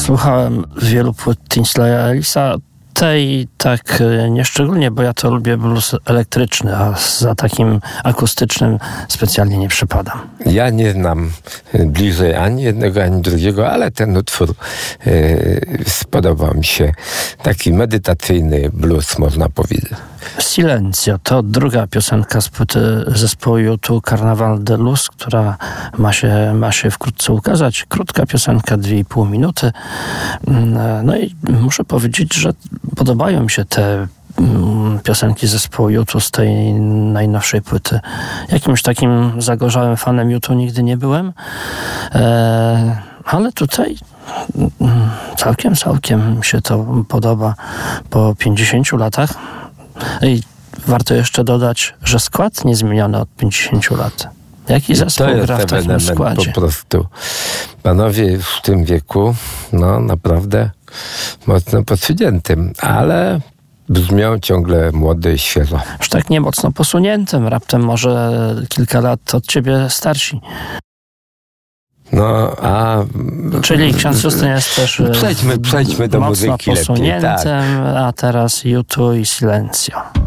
Słuchałem wielu płyt Tinslaya Ellisa. Tej tak nieszczególnie, bo ja to lubię blues elektryczny, a za takim akustycznym specjalnie nie przepadam. Ja nie znam bliżej ani jednego, ani drugiego, ale ten utwór spodobał mi się. Taki medytacyjny blues, można powiedzieć. Silencio to druga piosenka z płyty zespołu U2 Carnaval de Luz, która ma się wkrótce ukazać. Krótka piosenka, 2,5 minuty. No i muszę powiedzieć, że podobają mi się te piosenki zespołu U2 z tej najnowszej płyty. Jakimś takim zagorzałym fanem U2 nigdy nie byłem, ale tutaj całkiem mi się to podoba po 50 latach. I warto jeszcze dodać, że skład niezmieniony od 50 lat. Jaki zespół gra w takim składzie? Po prostu panowie w tym wieku, no naprawdę mocno posuniętym, ale brzmią ciągle młode i świeżo. Już tak nie mocno posuniętym, raptem może kilka lat od ciebie starsi. No, czyli ksiądz Justyn jest też przejdźmy do mocno muzyki posuniętym, lepiej, tak. A teraz U2 i Silencio.